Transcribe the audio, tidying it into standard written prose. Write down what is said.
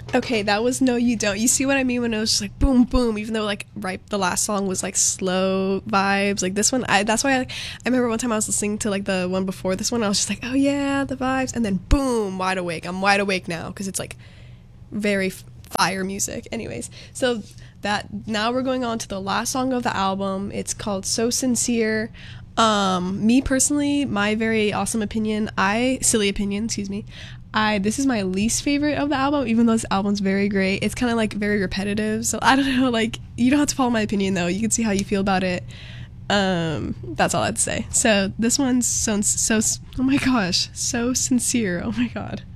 Okay, that was No You Don't. You see what I mean when it was just like boom boom, even though like right the last song was like slow vibes. Like this one, that's why I remember one time I was listening to like the one before this one, I was just like, oh yeah, the vibes, and then boom, wide awake. I'm wide awake now because it's like very fire music. Anyways, so that now we're going on to the last song of the album. It's called So Sincere. Me personally, my very awesome opinion, silly opinion, excuse me. This is my least favorite of the album, even though this album's very great. It's kind of like very repetitive, so I don't know. Like you don't have to follow my opinion though. You can see how you feel about it. That's all I'd say. So this one's so oh my gosh, So Sincere. Oh my god.